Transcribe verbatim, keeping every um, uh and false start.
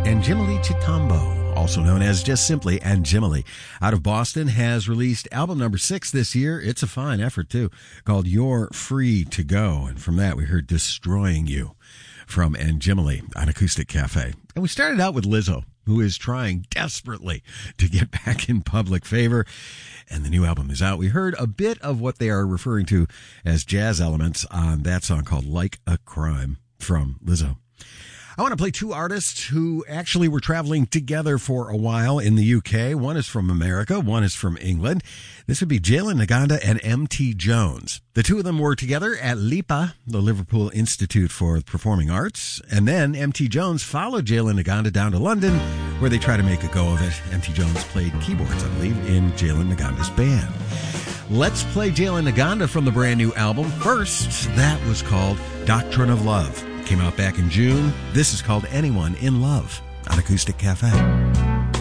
Anjimali Chitambo, also known as just simply Anjimali, out of Boston, has released album number six this year. It's a fine effort, too, called You're Free to Go. And from that, we heard Destroying You from Anjimali on Acoustic Cafe. And we started out with Lizzo, who is trying desperately to get back in public favor. And the new album is out. We heard a bit of what they are referring to as jazz elements on that song called Like a Crime from Lizzo. I want to play two artists who actually were traveling together for a while in the U K. One is from America, one is from England. This would be Jalen Naganda and M T Jones. The two of them were together at LIPA, the Liverpool Institute for Performing Arts, and then M T Jones followed Jalen Naganda down to London, where they tried to make a go of it. M T Jones played keyboards, I believe, in Jalen Naganda's band. Let's play Jalen Naganda from the brand new album. First, that was called Doctrine of Love. Came out back in June. This is called Anyone in Love on Acoustic Cafe.